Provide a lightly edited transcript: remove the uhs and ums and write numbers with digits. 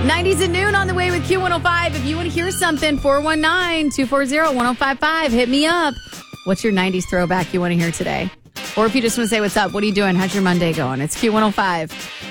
90s at noon on the way with Q105. If you want to hear something, 419-240-1055. Hit me up. What's your 90s throwback you want to hear today? Or if you just want to say what's up, what are you doing? How's your Monday going? It's Q105.